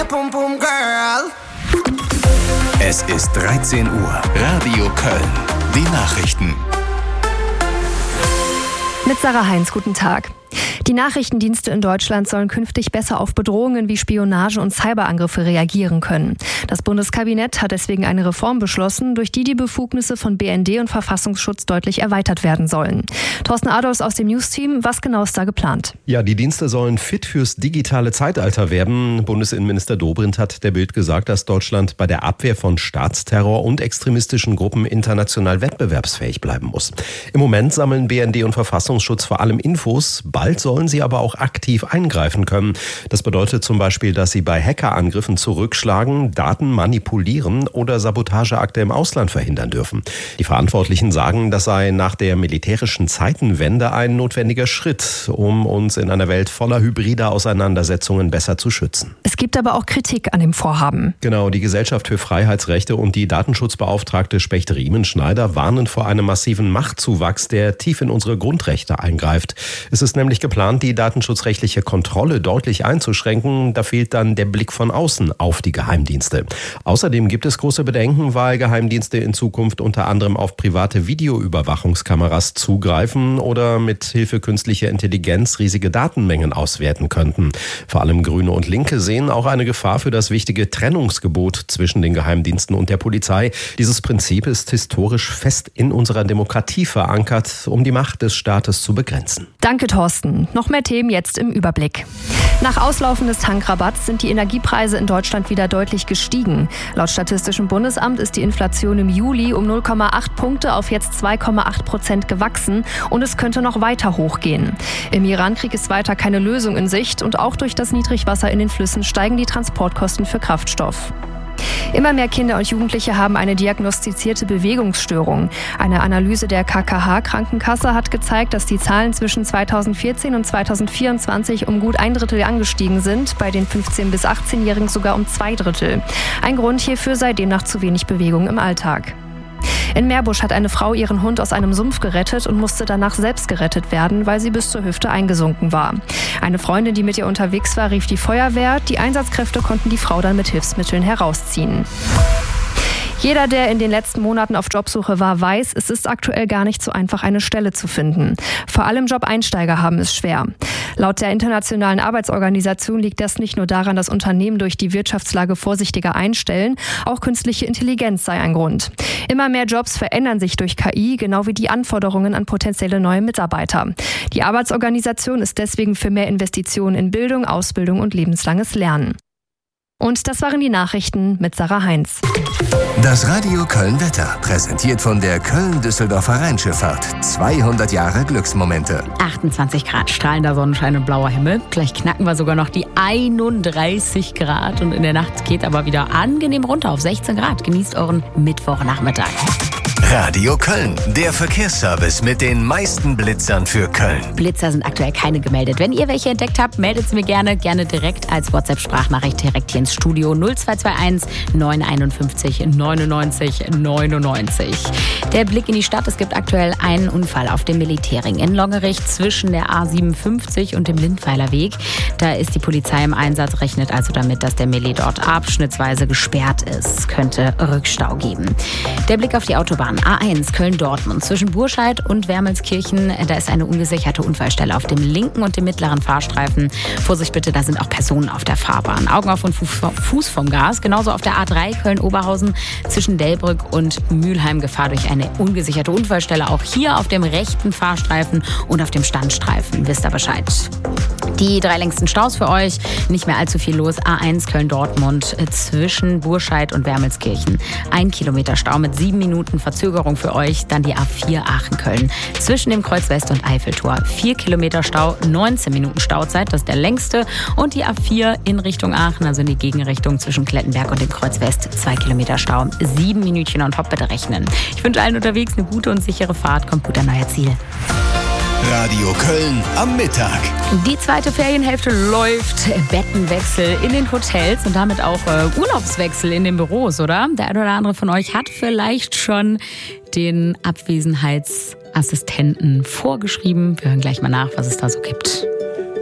your pum pum girl. Es ist 13 Uhr. Radio Köln. Die Nachrichten. Mit Sarah Heinz, guten Tag. Die Nachrichtendienste in Deutschland sollen künftig besser auf Bedrohungen wie Spionage und Cyberangriffe reagieren können. Das Bundeskabinett hat deswegen eine Reform beschlossen, durch die die Befugnisse von BND und Verfassungsschutz deutlich erweitert werden sollen. Thorsten Adolfs aus dem News-Team, was genau ist da geplant? Ja, die Dienste sollen fit fürs digitale Zeitalter werden. Bundesinnenminister Dobrindt hat der Bild gesagt, dass Deutschland bei der Abwehr von Staatsterror und extremistischen Gruppen international wettbewerbsfähig bleiben muss. Im Moment sammeln BND und Verfassungsschutz vor allem Infos. Bald sollen sie aber auch aktiv eingreifen können. Das bedeutet zum Beispiel, dass sie bei Hackerangriffen zurückschlagen, Daten manipulieren oder Sabotageakte im Ausland verhindern dürfen. Die Verantwortlichen sagen, das sei nach der militärischen Zeitenwende ein notwendiger Schritt, um uns in einer Welt voller hybrider Auseinandersetzungen besser zu schützen. Es gibt aber auch Kritik an dem Vorhaben. Genau, die Gesellschaft für Freiheitsrechte und die Datenschutzbeauftragte Specht-Riemenschneider warnen vor einem massiven Machtzuwachs, der tief in unsere Grundrechte eingreift. Es ist nämlich geplant, die datenschutzrechtliche Kontrolle deutlich einzuschränken. Da fehlt dann der Blick von außen auf die Geheimdienste. Außerdem gibt es große Bedenken, weil Geheimdienste in Zukunft unter anderem auf private Videoüberwachungskameras zugreifen oder mit Hilfe künstlicher Intelligenz riesige Datenmengen auswerten könnten. Vor allem Grüne und Linke sehen auch eine Gefahr für das wichtige Trennungsgebot zwischen den Geheimdiensten und der Polizei. Dieses Prinzip ist historisch fest in unserer Demokratie verankert, um die Macht des Staates zu begrenzen. Danke, Thorsten. Noch mehr Themen jetzt im Überblick. Nach Auslaufen des Tankrabatts sind die Energiepreise in Deutschland wieder deutlich gestiegen. Laut Statistischem Bundesamt ist die Inflation im Juli um 0,8 Punkte auf jetzt 2,8% gewachsen und es könnte noch weiter hochgehen. Im Irankrieg ist weiter keine Lösung in Sicht und auch durch das Niedrigwasser in den Flüssen steigen die Transportkosten für Kraftstoff. Immer mehr Kinder und Jugendliche haben eine diagnostizierte Bewegungsstörung. Eine Analyse der KKH-Krankenkasse hat gezeigt, dass die Zahlen zwischen 2014 und 2024 um gut 1/3 angestiegen sind, bei den 15- bis 18-Jährigen sogar um 2/3. Ein Grund hierfür sei demnach zu wenig Bewegung im Alltag. In Meerbusch hat eine Frau ihren Hund aus einem Sumpf gerettet und musste danach selbst gerettet werden, weil sie bis zur Hüfte eingesunken war. Eine Freundin, die mit ihr unterwegs war, rief die Feuerwehr. Die Einsatzkräfte konnten die Frau dann mit Hilfsmitteln herausziehen. Jeder, der in den letzten Monaten auf Jobsuche war, weiß, es ist aktuell gar nicht so einfach, eine Stelle zu finden. Vor allem Job-Einsteiger haben es schwer. Laut der Internationalen Arbeitsorganisation liegt das nicht nur daran, dass Unternehmen durch die Wirtschaftslage vorsichtiger einstellen, auch künstliche Intelligenz sei ein Grund. Immer mehr Jobs verändern sich durch KI, genau wie die Anforderungen an potenzielle neue Mitarbeiter. Die Arbeitsorganisation ist deswegen für mehr Investitionen in Bildung, Ausbildung und lebenslanges Lernen. Und das waren die Nachrichten mit Sarah Heinz. Das Radio Köln-Wetter, präsentiert von der Köln-Düsseldorfer Rheinschifffahrt. 200 Jahre Glücksmomente. 28 Grad, strahlender Sonnenschein und blauer Himmel. Gleich knacken wir sogar noch die 31 Grad. Und in der Nacht geht aber wieder angenehm runter auf 16 Grad. Genießt euren Mittwochnachmittag. Radio Köln, der Verkehrsservice mit den meisten Blitzern für Köln. Blitzer sind aktuell keine gemeldet. Wenn ihr welche entdeckt habt, meldet sie mir gerne direkt als WhatsApp-Sprachnachricht direkt hier ins Studio 0221 951 99 99. Der Blick in die Stadt, es gibt aktuell einen Unfall auf dem Militärring in Longerich zwischen der A57 und dem Lindweiler Weg. Da ist die Polizei im Einsatz, rechnet also damit, dass der Milli dort abschnittsweise gesperrt ist. Könnte Rückstau geben. Der Blick auf die Autobahn A1 Köln-Dortmund zwischen Burscheid und Wermelskirchen. Da ist eine ungesicherte Unfallstelle auf dem linken und dem mittleren Fahrstreifen. Vorsicht bitte, da sind auch Personen auf der Fahrbahn. Augen auf und Fuß vom Gas. Genauso auf der A3 Köln-Oberhausen zwischen Delbrück und Mülheim. Gefahr durch eine ungesicherte Unfallstelle. Auch hier auf dem rechten Fahrstreifen und auf dem Standstreifen. Wisst ihr Bescheid. Die 3 längsten Staus für euch. Nicht mehr allzu viel los. A1 Köln-Dortmund zwischen Burscheid und Wermelskirchen. 1 Kilometer Stau mit 7 Minuten Verzögerung für euch. Dann die A4 Aachen-Köln zwischen dem Kreuz West und Eiffeltor. 4 Kilometer Stau, 19 Minuten Stauzeit. Das ist der längste. Und die A4 in Richtung Aachen, also in die Gegenrichtung zwischen Klettenberg und dem Kreuz West. 2 Kilometer Stau. 7 Minütchen on top bitte rechnen. Ich wünsche allen unterwegs eine gute und sichere Fahrt. Kommt gut an euer Ziel. Radio Köln am Mittag. Die zweite Ferienhälfte läuft. Bettenwechsel in den Hotels und damit auch Urlaubswechsel in den Büros, oder? Der eine oder andere von euch hat vielleicht schon den Abwesenheitsassistenten vorgeschrieben. Wir hören gleich mal nach, was es da so gibt.